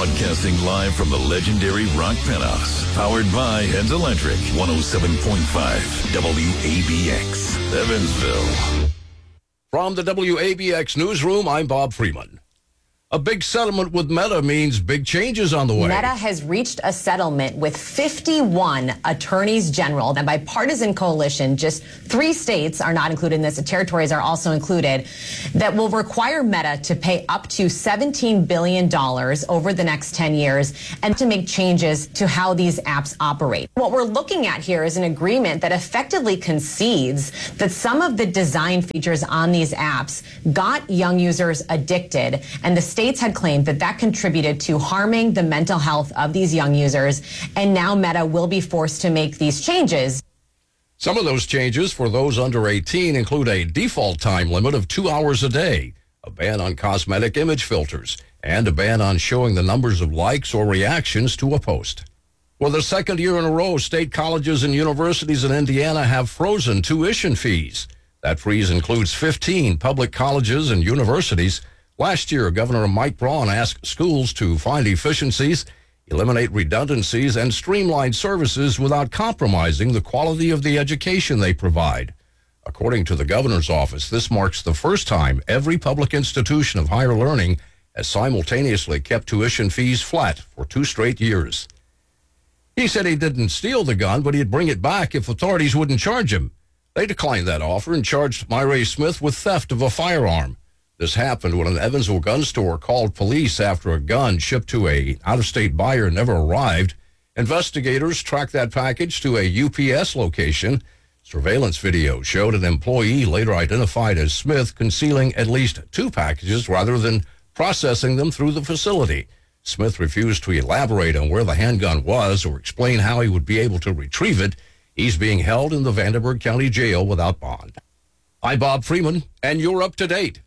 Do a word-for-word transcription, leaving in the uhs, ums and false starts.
Broadcasting live from the legendary Rock Penthouse. Powered by Heads Electric. one oh seven point five W A B X, Evansville. From the W A B X newsroom, I'm Bob Freeman. A big settlement with Meta means big changes on the way. Meta has reached a settlement with fifty-one attorneys general. The bipartisan coalition, just three states are not included in this. The territories are also included, that will require Meta to pay up to seventeen billion dollars over the next ten years and to make changes to how these apps operate. What we're looking at here is an agreement that effectively concedes that some of the design features on these apps got young users addicted, and the states had claimed that that contributed to harming the mental health of these young users, and now Meta will be forced to make these changes. Some of those changes for those under eighteen include a default time limit of two hours a day, a ban on cosmetic image filters, and a ban on showing the numbers of likes or reactions to a post. For the second year in a row, state colleges and universities in Indiana have frozen tuition fees. That freeze includes fifteen public colleges and universities. Last year, Governor Mike Braun asked schools to find efficiencies, eliminate redundancies, and streamline services without compromising the quality of the education they provide. According to the governor's office, this marks the first time every public institution of higher learning has simultaneously kept tuition fees flat for two straight years. He said he didn't steal the gun, but he'd bring it back if authorities wouldn't charge him. They declined that offer and charged Myrae Smith with theft of a firearm. This happened when an Evansville gun store called police after a gun shipped to a out-of-state buyer never arrived. Investigators tracked that package to a U P S location. Surveillance video showed an employee later identified as Smith concealing at least two packages rather than processing them through the facility. Smith refused to elaborate on where the handgun was or explain how he would be able to retrieve it. He's being held in the Vanderburgh County Jail without bond. I'm Bob Freeman, and you're up to date.